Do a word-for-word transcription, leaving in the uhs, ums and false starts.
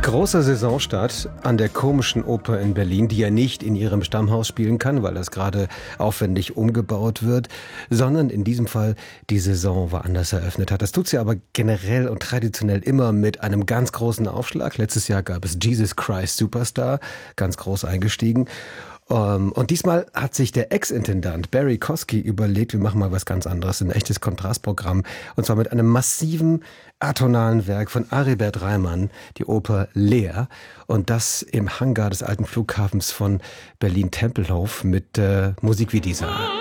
Großer Saisonstart an der Komischen Oper in Berlin, die ja nicht in ihrem Stammhaus spielen kann, weil das gerade aufwendig umgebaut wird, sondern in diesem Fall die Saison woanders eröffnet hat. Das tut sie aber generell und traditionell immer mit einem ganz großen Aufschlag. Letztes Jahr gab es Jesus Christ Superstar, ganz groß eingestiegen. Um, und diesmal hat sich der Ex-Intendant Barry Kosky überlegt, wir machen mal was ganz anderes, ein echtes Kontrastprogramm. Und zwar mit einem massiven, atonalen Werk von Aribert Reimann, die Oper Leer. Und das im Hangar des alten Flughafens von Berlin-Tempelhof mit äh, Musik wie dieser.